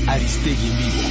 Aristegui en vivo.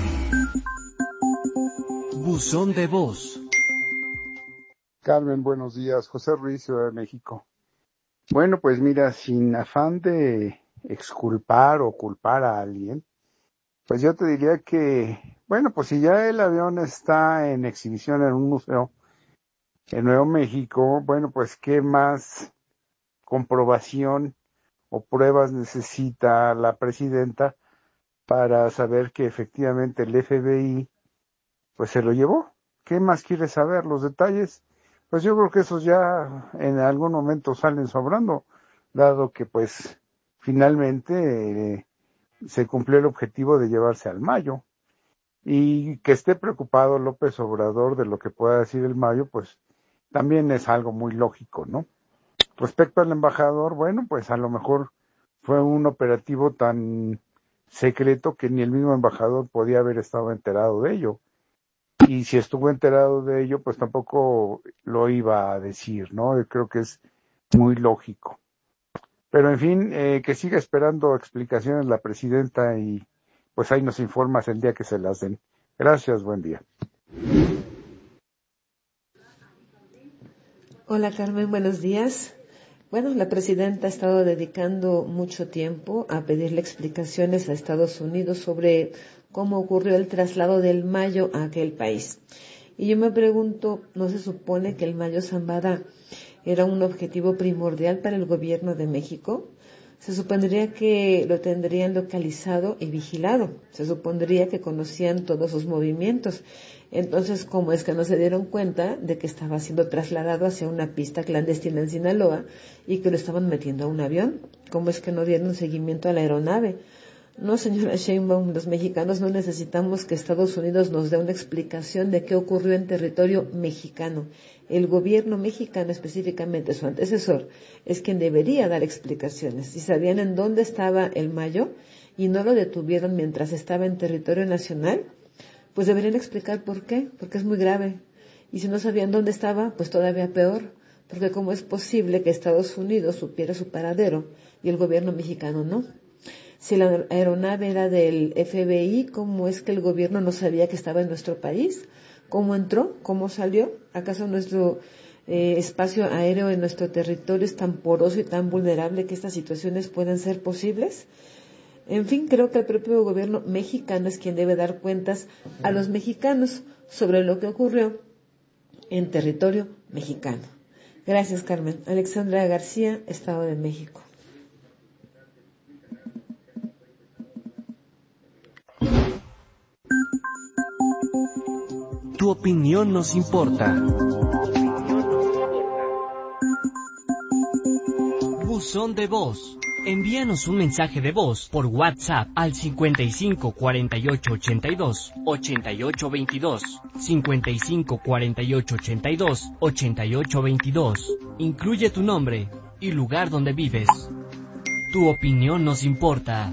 Buzón de voz. Carmen, buenos días. José Ruiz, Ciudad de México. Bueno, pues mira, sin afán de exculpar o culpar a alguien, pues yo te diría que, bueno, pues si ya el avión está en exhibición en un museo en Nuevo México, bueno, pues qué más comprobación o pruebas necesita la presidenta para saber que efectivamente el FBI pues se lo llevó. ¿Qué más quiere saber? Los detalles, pues yo creo que esos ya en algún momento salen sobrando, dado que pues finalmente se cumplió el objetivo de llevarse al Mayo. Y que esté preocupado López Obrador de lo que pueda decir el Mayo, pues también es algo muy lógico, ¿no? Respecto al embajador, bueno, pues a lo mejor fue un operativo tan secreto que ni el mismo embajador podía haber estado enterado de ello. Y si estuvo enterado de ello, pues tampoco lo iba a decir, ¿no? Yo creo que es muy lógico. Pero en fin, que siga esperando explicaciones la presidenta y pues ahí nos informas el día que se las den. Gracias, buen día. Hola Carmen, buenos días. Bueno, la presidenta ha estado dedicando mucho tiempo a pedirle explicaciones a Estados Unidos sobre cómo ocurrió el traslado del Mayo a aquel país. Y yo me pregunto, ¿no se supone que el Mayo Zambada era un objetivo primordial para el gobierno de México? Se supondría que lo tendrían localizado y vigilado. Se supondría que conocían todos sus movimientos. Entonces, ¿cómo es que no se dieron cuenta de que estaba siendo trasladado hacia una pista clandestina en Sinaloa y que lo estaban metiendo a un avión? ¿Cómo es que no dieron seguimiento a la aeronave? No, señora Sheinbaum, los mexicanos no necesitamos que Estados Unidos nos dé una explicación de qué ocurrió en territorio mexicano. El gobierno mexicano, específicamente su antecesor, es quien debería dar explicaciones. Si sabían en dónde estaba el Mayo y no lo detuvieron mientras estaba en territorio nacional, pues deberían explicar por qué, porque es muy grave. Y si no sabían dónde estaba, pues todavía peor, porque ¿cómo es posible que Estados Unidos supiera su paradero y el gobierno mexicano no? Si la aeronave era del FBI, ¿cómo es que el gobierno no sabía que estaba en nuestro país? ¿Cómo entró? ¿Cómo salió? ¿Acaso nuestro espacio aéreo en nuestro territorio es tan poroso y tan vulnerable que estas situaciones puedan ser posibles? En fin, creo que el propio gobierno mexicano es quien debe dar cuentas a los mexicanos sobre lo que ocurrió en territorio mexicano. Gracias, Carmen. Alexandra García, Estado de México. Tu opinión nos importa. Buzón de voz. Envíanos un mensaje de voz por WhatsApp al 55 48 82 88 22, 55 48 82 88 22. Incluye tu nombre y lugar donde vives. Tu opinión nos importa.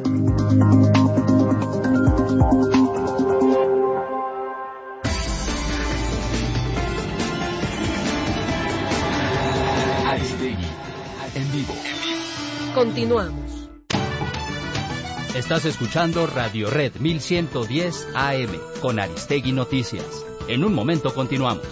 Aristegui en vivo. Continuamos. Estás escuchando Radio Red 1110 AM con Aristegui Noticias. En un momento continuamos.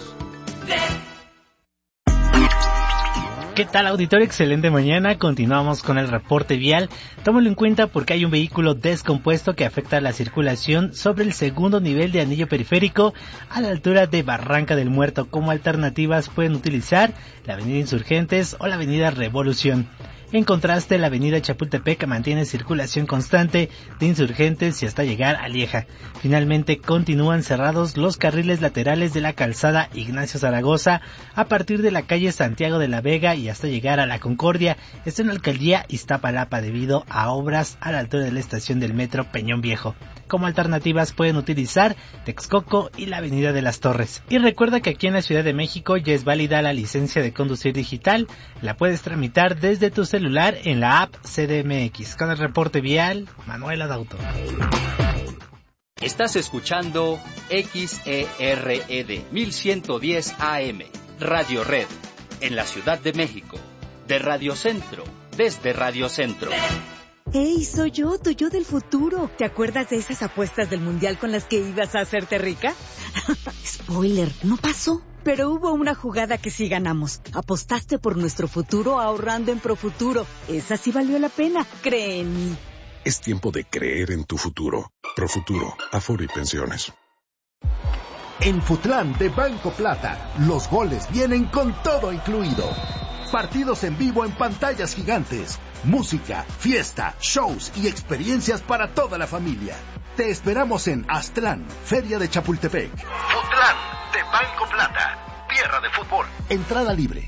¿Qué tal, auditorio? Excelente mañana. Continuamos con el reporte vial. Tómalo en cuenta porque hay un vehículo descompuesto que afecta la circulación sobre el segundo nivel de anillo periférico a la altura de Barranca del Muerto. Como alternativas pueden utilizar la avenida Insurgentes o la avenida Revolución. En contraste, la avenida Chapultepec mantiene circulación constante de Insurgentes y hasta llegar a Lieja. Finalmente, continúan cerrados los carriles laterales de la calzada Ignacio Zaragoza a partir de la calle Santiago de la Vega y hasta llegar a la Concordia. Esto en la alcaldía Iztapalapa debido a obras a la altura de la estación del metro Peñón Viejo. Como alternativas pueden utilizar Texcoco y la avenida de las Torres. Y recuerda que aquí en la Ciudad de México ya es válida la licencia de conducir digital. La puedes tramitar desde tu celular en la app CDMX. Con el reporte vial, Manuel Adauto. Estás escuchando XERED 1110 AM, Radio Red, en la Ciudad de México, de Radio Centro, desde Radio Centro. ¡Hey, soy yo, tu yo del futuro! ¿Te acuerdas de esas apuestas del Mundial con las que ibas a hacerte rica? Spoiler, no pasó. Pero hubo una jugada que sí ganamos. Apostaste por nuestro futuro ahorrando en Profuturo. Esa sí valió la pena, cree en mí. Es tiempo de creer en tu futuro. Profuturo, Afore y Pensiones. En Futlán de Banco Plata, los goles vienen con todo incluido. Partidos en vivo en pantallas gigantes, música, fiesta, shows y experiencias para toda la familia. Te esperamos en Aztlán, Feria de Chapultepec. Futlán de Banco Plata, tierra de fútbol. Entrada libre.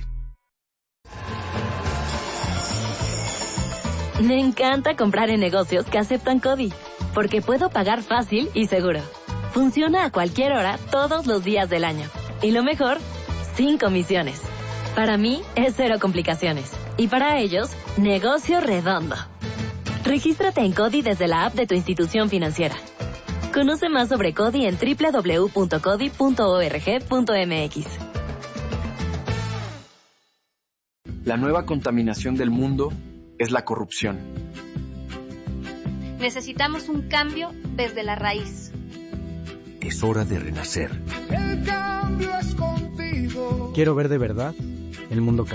Me encanta comprar en negocios que aceptan CODI, porque puedo pagar fácil y seguro. Funciona a cualquier hora, todos los días del año. Y lo mejor, sin comisiones. Para mí, es cero complicaciones. Y para ellos, negocio redondo. Regístrate en CODI desde la app de tu institución financiera. Conoce más sobre CODI en www.codi.org.mx. La nueva contaminación del mundo es la corrupción. Necesitamos un cambio desde la raíz. Es hora de renacer. El cambio es contigo. Quiero ver de verdad el mundo cambiar.